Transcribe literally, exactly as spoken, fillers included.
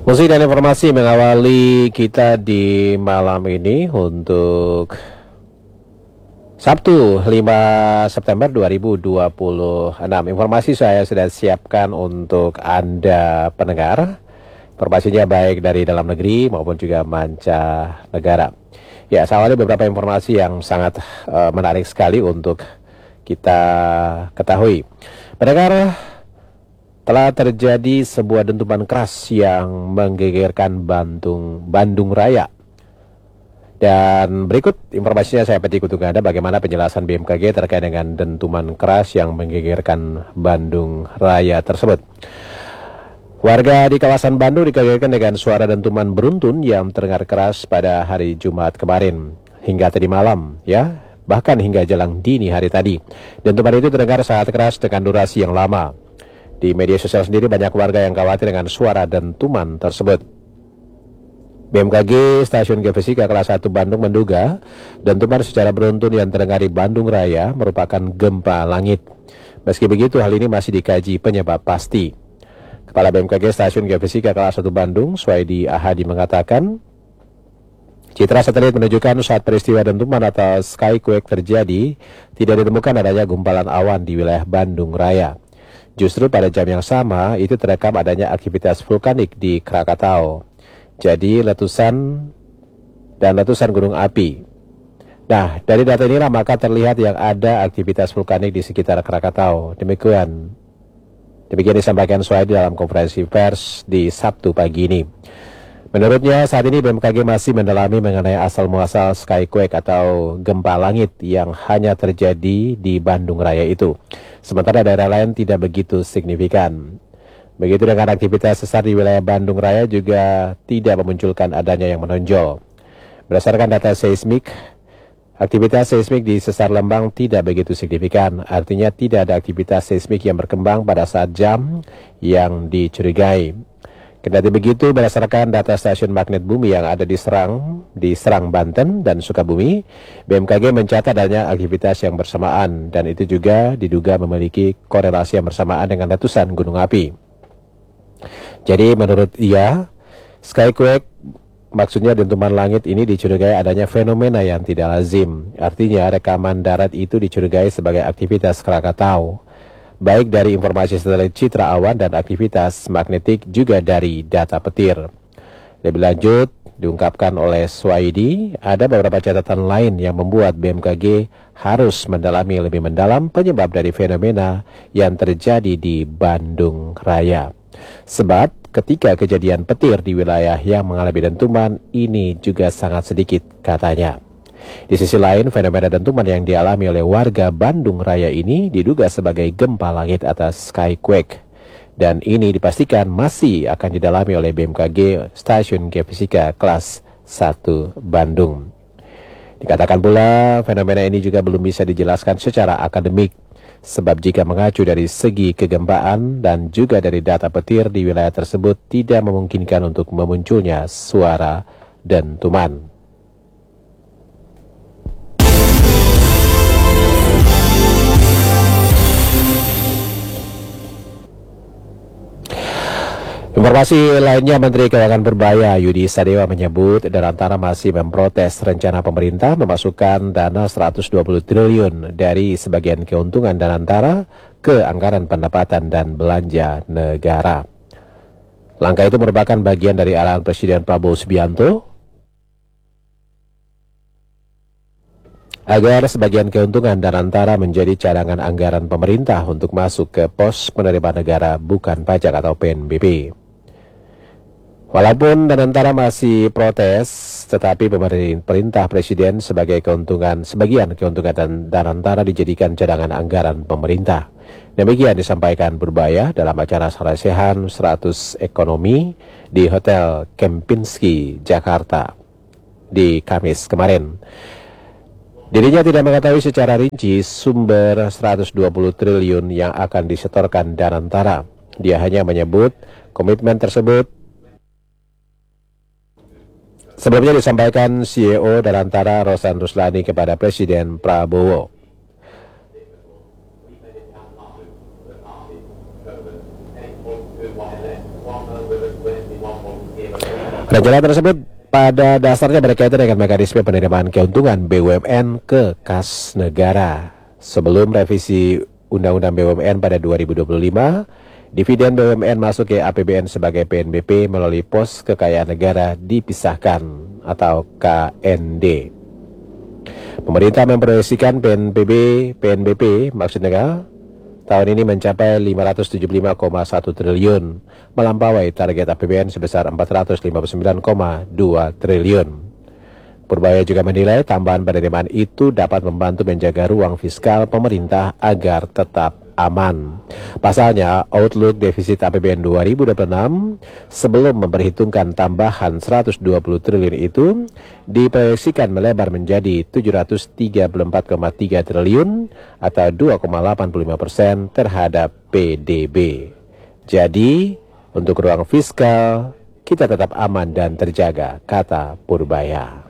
Musik dan informasi mengawali kita di malam ini untuk Sabtu lima September dua ribu dua puluh enam. Informasi saya sudah siapkan untuk Anda pendengar. Informasinya baik dari dalam negeri maupun juga mancanegara. Ya, saya awali beberapa informasi yang sangat uh, menarik sekali untuk kita ketahui. Pendengar, telah terjadi sebuah dentuman keras yang menggegerkan Bandung, Bandung Raya. Dan berikut informasinya saya petik untuk Anda bagaimana penjelasan B M K G terkait dengan dentuman keras yang menggegerkan Bandung Raya tersebut. Warga di kawasan Bandung dikagetkan dengan suara dentuman beruntun yang terdengar keras pada hari Jumat kemarin hingga tadi malam, ya, bahkan hingga jelang dini hari tadi. Dentuman itu terdengar sangat keras dengan durasi yang lama. Di media sosial sendiri banyak warga yang khawatir dengan suara dentuman tersebut. B M K G Stasiun Geofisika Kelas satu Bandung menduga dentuman secara beruntun yang terdengar di Bandung Raya merupakan gempa langit. Meski begitu, hal ini masih dikaji penyebab pasti. Kepala B M K G Stasiun Geofisika Kelas satu Bandung, Swaidi Ahadi mengatakan, citra satelit menunjukkan saat peristiwa dentuman atau skyquake terjadi, tidak ditemukan adanya gumpalan awan di wilayah Bandung Raya. Justru pada jam yang sama, itu terekam adanya aktivitas vulkanik di Krakatau. Jadi letusan dan letusan gunung api. Nah, dari data inilah maka terlihat yang ada aktivitas vulkanik di sekitar Krakatau. Demikian, demikian disampaikan Swaidi dalam konferensi pers di Sabtu pagi ini. Menurutnya saat ini B M K G masih mendalami mengenai asal-muasal skyquake atau gempa langit yang hanya terjadi di Bandung Raya itu. Sementara daerah lain tidak begitu signifikan. Begitu dengan aktivitas sesar di wilayah Bandung Raya juga tidak memunculkan adanya yang menonjol. Berdasarkan data seismik, aktivitas seismik di sesar Lembang tidak begitu signifikan. Artinya tidak ada aktivitas seismik yang berkembang pada saat jam yang dicurigai. Kendati begitu, berdasarkan data stasiun magnet bumi yang ada di Serang, di Serang, Banten, dan Sukabumi, B M K G mencatat adanya aktivitas yang bersamaan, dan itu juga diduga memiliki korelasi yang bersamaan dengan letusan gunung api. Jadi menurut ia, skyquake, maksudnya dentuman langit ini dicurigai adanya fenomena yang tidak lazim. Artinya rekaman darat itu dicurigai sebagai aktivitas Krakatau, baik dari informasi satelit citra awan dan aktivitas magnetik juga dari data petir. Lebih lanjut, diungkapkan oleh Swaidi, ada beberapa catatan lain yang membuat B M K G harus mendalami lebih mendalam penyebab dari fenomena yang terjadi di Bandung Raya. Sebab ketika kejadian petir di wilayah yang mengalami dentuman ini juga sangat sedikit katanya. Di sisi lain, fenomena dentuman yang dialami oleh warga Bandung Raya ini diduga sebagai gempa langit atas skyquake. Dan ini dipastikan masih akan didalami oleh B M K G Stasiun Geofisika Kelas satu Bandung. Dikatakan pula, fenomena ini juga belum bisa dijelaskan secara akademik. Sebab jika mengacu dari segi kegempaan dan juga dari data petir di wilayah tersebut tidak memungkinkan untuk memunculnya suara dentuman. Informasi lainnya, Menteri Keuangan Berbaya Yudi Sadewa menyebut Danantara masih memprotes rencana pemerintah memasukkan dana seratus dua puluh triliun dari sebagian keuntungan Danantara ke anggaran pendapatan dan belanja negara. Langkah itu merupakan bagian dari arahan Presiden Prabowo Subianto agar sebagian keuntungan Danantara menjadi cadangan anggaran pemerintah untuk masuk ke pos penerima negara bukan pajak atau P N B P. Walaupun Danantara masih protes, tetapi pemerintah presiden sebagai keuntungan sebagian keuntungan dan Danantara dijadikan cadangan anggaran pemerintah. Demikian disampaikan Berbaya dalam acara Sarasehan seratus Ekonomi di Hotel Kempinski, Jakarta di Kamis kemarin. Dirinya tidak mengetahui secara rinci sumber seratus dua puluh triliun yang akan disetorkan Danantara. Dia hanya menyebut komitmen tersebut sebelumnya disampaikan C E O Danantara Rosan Ruslani kepada Presiden Prabowo. Rencana tersebut pada dasarnya berkaitan dengan mekanisme penerimaan keuntungan B U M N ke kas negara. Sebelum revisi Undang-Undang B U M N pada dua ribu dua puluh lima, dividen B U M N masuk ke A P B N sebagai P N B P melalui pos kekayaan negara dipisahkan atau K N D. Pemerintah memproyeksikan P N B P, P N B P maksudnya tahun ini mencapai lima ratus tujuh puluh lima koma satu triliun, melampaui target A P B N sebesar empat ratus lima puluh sembilan koma dua triliun. Purbaya juga menilai tambahan penerimaan itu dapat membantu menjaga ruang fiskal pemerintah agar tetap aman. Pasalnya, outlook defisit A P B N dua ribu dua puluh enam sebelum memperhitungkan tambahan seratus dua puluh triliun itu diproyeksikan melebar menjadi tujuh ratus tiga puluh empat koma tiga triliun atau dua koma delapan lima persen terhadap P D B. Jadi, untuk ruang fiskal kita tetap aman dan terjaga, kata Purbaya.